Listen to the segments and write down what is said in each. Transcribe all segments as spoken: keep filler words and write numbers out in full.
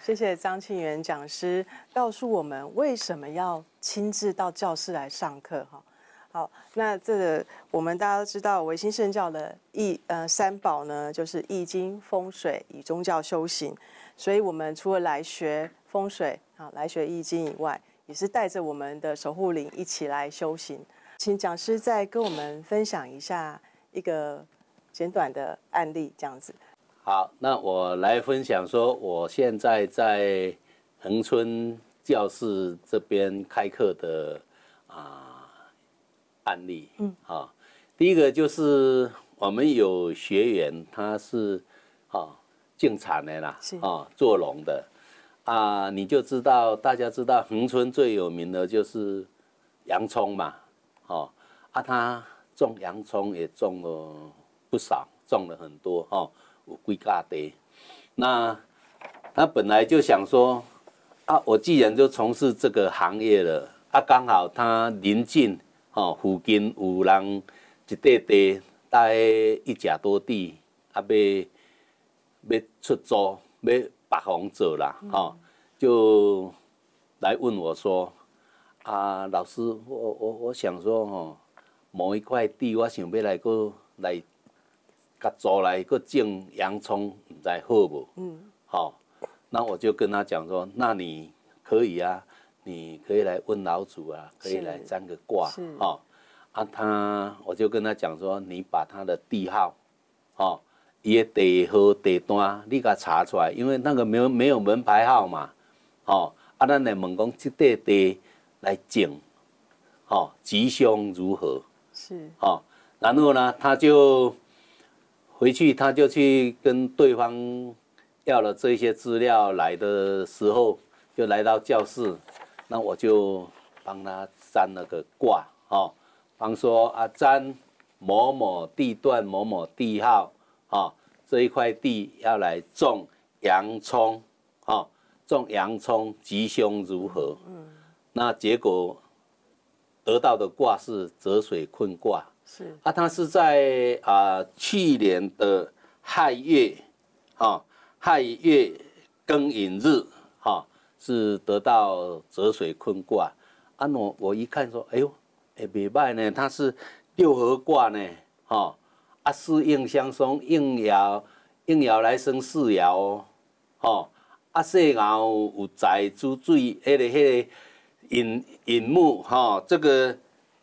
谢谢张庆元讲师告诉我们为什么要亲自到教室来上课哈。好，那这个我们大家都知道，维新圣教的易呃三宝呢，就是易经、风水与宗教修行。所以我们除了来学风水啊，来学易经以外，也是带着我们的守护灵一起来修行。请讲师再跟我们分享一下一个简短的案例，这样子。 好，那我来分享说，我现在在恒春教室这边开课的啊案例。嗯，啊，第一个就是我们有学员，他是啊种产的啦，啊做农的啊，你就知道，大家知道恒春最有名的就是洋葱嘛，哦啊，他种洋葱也种了不少，种了很多哈。有几架地，那他本来就想说，啊，我既然就从事这个行业了，啊，刚好他临近，哦，附近有人一块地，大概一甲多地，啊，要要出租，要白房做啦，哦，就来问我说，啊，老师，我我我想说，哦，某一块地，我想要来个来。甲租来个种洋葱，唔知好不？嗯，好、哦，那我就跟他讲说，那你可以啊，你可以来问老祖啊，可以来占个卦，哦，啊他，我就跟他讲说，你把他的地号，哦，伊的地号地单，你给他查出来，因为那个没有没有门牌号嘛，哦，啊，咱来问讲这块地来种，哦，吉凶如何？是，哦，然后呢，他就。回去他就去跟对方要了这些资料，来的时候就来到教室，那我就帮他占了个卦，哦，帮说啊占某某地段某某地号，哦，这一块地要来种洋葱，哦，种洋葱吉凶如何？嗯，那结果得到的卦是泽水困卦。是啊，他是在啊、呃、去年的亥月，哈、哦，亥月庚寅日，哈、哦，是得到泽水坤卦。啊，我我一看说，哎呦，哎袂歹呢，它是六合卦呢，哈、哦，啊四应相松，应爻应爻来生四爻哦，哦，啊细爻有财主水，迄、那个迄、那个寅寅木，哈、哦，这个。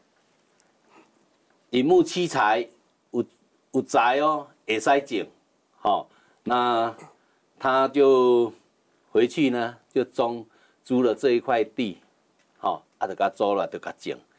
寅木七财有有财哦，会使种，好、哦，那他就回去呢，就租租了这一块地，好、哦，啊，就甲租了，就甲种，